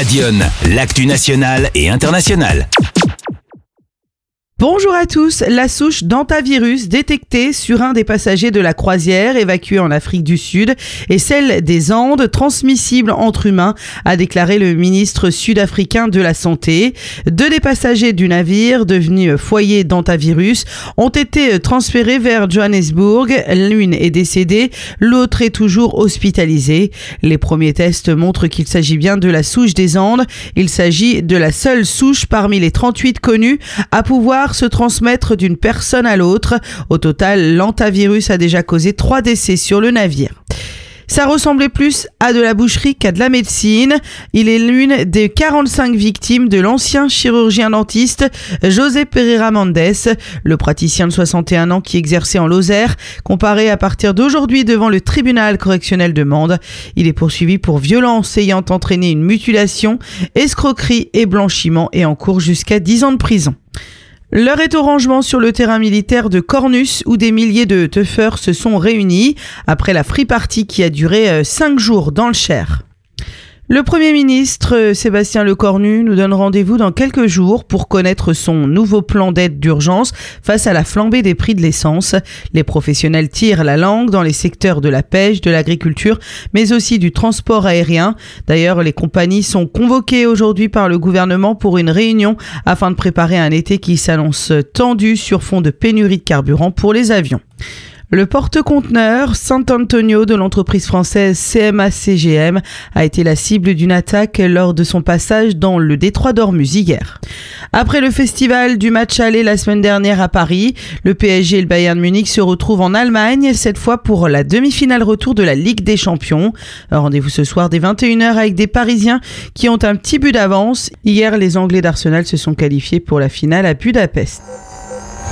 Dionne, l'actu nationale et internationale. Bonjour à tous, la souche d'hantavirus détectée sur un des passagers de la croisière évacuée en Afrique du Sud est celle des Andes, transmissible entre humains, a déclaré le ministre sud-africain de la Santé. Deux des passagers du navire, devenu foyer d'hantavirus, ont été transférés vers Johannesburg. L'une est décédée, l'autre est toujours hospitalisée. Les premiers tests montrent qu'il s'agit bien de la souche des Andes. Il s'agit de la seule souche parmi les 38 connues à pouvoir se transmettre d'une personne à l'autre. Au total, l'hantavirus a déjà causé 3 décès sur le navire. Ça ressemblait plus à de la boucherie qu'à de la médecine. Il est l'une des 45 victimes de l'ancien chirurgien dentiste José Pereira Mendes, le praticien de 61 ans qui exerçait en Lozère, comparé à partir d'aujourd'hui devant le tribunal correctionnel de Mende. Il est poursuivi pour violence ayant entraîné une mutilation, escroquerie et blanchiment et encourt jusqu'à 10 ans de prison. L'heure est au rangement sur le terrain militaire de Cornus où des milliers de teufeurs se sont réunis après la free party qui a duré 5 jours dans le Cher. Le Premier ministre Sébastien Lecornu nous donne rendez-vous dans quelques jours pour connaître son nouveau plan d'aide d'urgence face à la flambée des prix de l'essence. Les professionnels tirent la langue dans les secteurs de la pêche, de l'agriculture, mais aussi du transport aérien. D'ailleurs, les compagnies sont convoquées aujourd'hui par le gouvernement pour une réunion afin de préparer un été qui s'annonce tendu sur fond de pénurie de carburant pour les avions. Le porte-conteneur Sant'Antonio de l'entreprise française CMA-CGM a été la cible d'une attaque lors de son passage dans le détroit d'Ormuz hier. Après le festival du match aller la semaine dernière à Paris, le PSG et le Bayern Munich se retrouvent en Allemagne, cette fois pour la demi-finale retour de la Ligue des Champions. Rendez-vous ce soir dès 21h avec des Parisiens qui ont un petit but d'avance. Hier, les Anglais d'Arsenal se sont qualifiés pour la finale à Budapest.